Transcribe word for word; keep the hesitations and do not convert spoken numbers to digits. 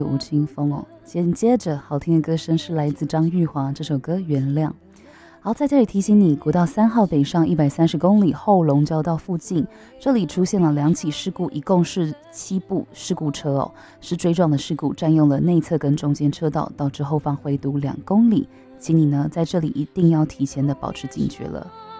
吴青峰哦。紧接着好听的歌声是来自张玉华，这首歌《原谅》。好，在这里提醒你，国道三号北上一百三十公里后龙交道附近，这里出现了两起事故，一共是七部事故车哦，是追撞的事故，占用了内侧跟中间车道，导致后方回堵两公里，请你呢在这里一定要提前的保持警觉了。